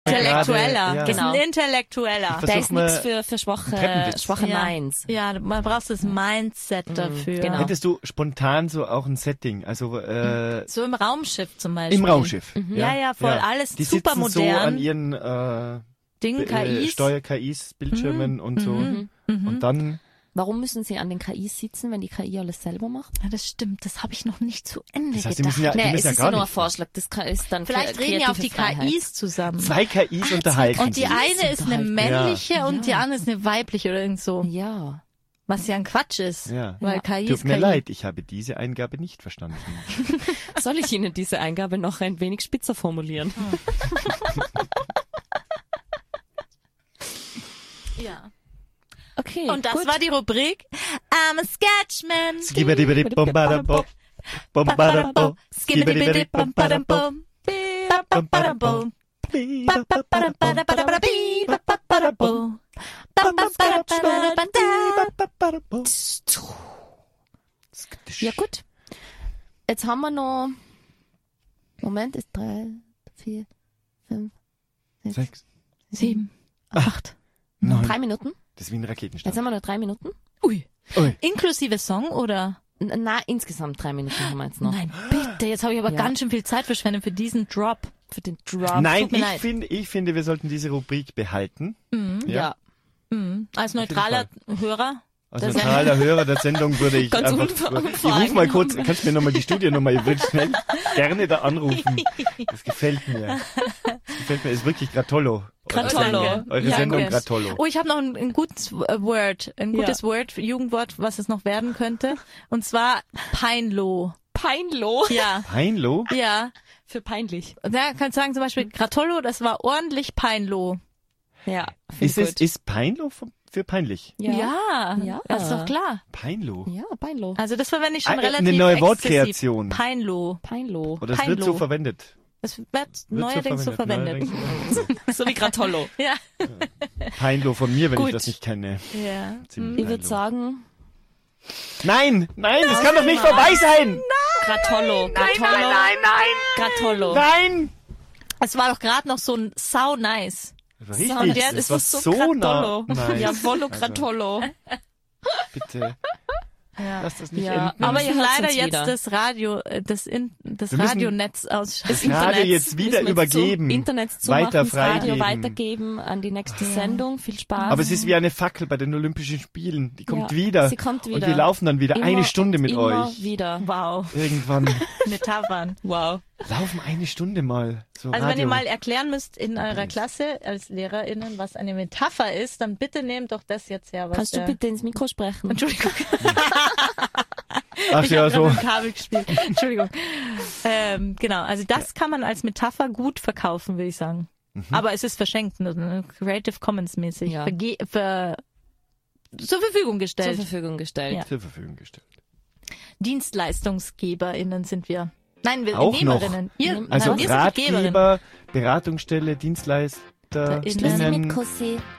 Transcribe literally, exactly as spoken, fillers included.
Intellektueller. Grade, ja. Das ist ein Genau. Intellektueller. Ich Der ist mal nichts für, für schwache, Treppenwitz. schwache ja. Minds. Ja, man braucht das Mindset dafür. genau. Hättest du spontan so auch ein Setting, also äh, So im Raumschiff zum Beispiel. im Raumschiff. Ja, ja, voll. Alles Die super sitzen so modern. an ihren äh, Ding, K äh, Is. Steuer-K Is, Bildschirmen und so. Und dann Warum müssen sie an den K Is sitzen, wenn die K I alles selber macht? Ja, das stimmt. Das habe ich noch nicht zu Ende Das heißt, die gedacht. müssen ja, die Nee, es müssen ja ist gar ja nur ein nicht. Vorschlag. Das kann- ist dann Vielleicht kre- reden ja auch die kreative K Freiheit. Is zusammen. Zwei K Is unterhalten Und die sich. eine ist eine unterhalten. männliche und die andere ist eine weibliche oder irgend so. Ja. Was ja ein Quatsch ist. Ja. Weil K I Tut ist mir K I. leid, ich habe diese Eingabe nicht verstanden. Soll ich Ihnen diese Eingabe noch ein wenig spitzer formulieren? Ja. Okay, Und das gut. war die Rubrik I'm a Sketchman. Skibidi-bidi-bom-bada-bom. Bom-bada-bom. Skibidi-bidi-bum-badam-bum. Bum-badam-bum. Ba-ba-ba-da-ba-da-ba-da-bee. Ba-ba-ba-da-ba-da-ba-da. Ja gut. Jetzt haben wir noch... Moment, ist drei, vier, fünf, Sechs, Sieben, acht. neun. drei Minuten. Das ist wie ein Raketenstart. Jetzt haben wir noch drei Minuten. Ui. Ui. Inklusive Song oder? N- Na, insgesamt drei Minuten haben wir jetzt noch. Nein, bitte. Jetzt habe ich aber Ja. ganz schön viel Zeit verschwendet für diesen Drop. Für den Drop. Nein, tut mir ich leid. finde, ich finde, wir sollten diese Rubrik behalten. Ja. Mhm. Als neutraler Hörer. Als Das- neutraler Hörer der Sendung würde ich Ganz einfach... unver- Ich ruf mal kurz, kannst du mir nochmal die Studiennummer, ich würde schnell gerne da anrufen. Das gefällt mir. Das gefällt mir, ist wirklich Gratollo. Gratollo. Eure, Eure Ja, Sendung danke. Gratollo. Oh, ich habe noch ein, ein gutes äh, Word, ein Ja. gutes Word, Jugendwort, was es noch werden könnte. Und zwar peinlo. Peinlo. Ja, Heinlo? ja. Für peinlich. Da kannst du sagen zum Beispiel Gratollo, das war ordentlich peinlo. Ja. Ist es, gut. ist Peinlo vom- für peinlich? Ja, Ja. das ist doch klar. Peinlo? Ja, Peinlo. Also das verwende ich schon Ah, relativ eine neue exzessiv. Wortkreation. Peinlo. Peinlo. Oder es wird Peinlo. so verwendet. Das wird, Wird neuerdings so verwendet. Neuerdings so verwendet. So wie Gratollo. Ja. Peinlo von mir, wenn Gut. ich das nicht kenne. Ja. Ziemlich Ich würde peinlo. sagen, Nein, nein, das kann doch nicht vorbei sein. Gratollo. Gratollo. nein, nein. Gratollo. Nein. Es war doch gerade noch so ein sau nice. Richtig, Und der das ist war so so nah. Gratollo. Nice. Jawollo, Also, Gratollo. bitte, Ja. lass das nicht Ja, enden. Wir aber müssen ihr hört's leider uns jetzt wieder. das Radio, äh, das, in, das Wir müssen Radionetz ausschalten. das Radio Internet jetzt wieder müssen wir übergeben. Zum Internet zu Weiter machen, das Radio freigeben. weitergeben an die nächste Sendung. Viel Spaß. Aber es ist wie eine Fackel bei den Olympischen Spielen. Die kommt Ja, wieder. sie kommt wieder. Und wir laufen dann wieder Immer eine Stunde und mit immer euch. wieder. Wow, Irgendwann Metaphern. Wow. laufen eine Stunde mal. So Also Radio. wenn ihr mal erklären müsst in eurer Klasse als LehrerInnen, was eine Metapher ist, dann bitte nehmt doch das jetzt her. Was Kannst der, du bitte ins Mikro sprechen? Entschuldigung, Ach ich ja, habe so. mit dem Kabel gespielt. Entschuldigung. Ähm, genau, also das kann man als Metapher gut verkaufen, würde ich sagen. Mhm. Aber es ist verschenkt, ne? Creative Commons mäßig. Ja. Verge zur Verfügung Zur gestellt. Verfügung gestellt. Ja. Zur Verfügung gestellt. DienstleistungsgeberInnen sind wir. Nein, wir Auch noch. Nehmerinnen. Ihr, Also nein, ihr seid die Geberin. Ratgeber, Beratungsstelle, Dienstleister, Innen. Innen, Cosé.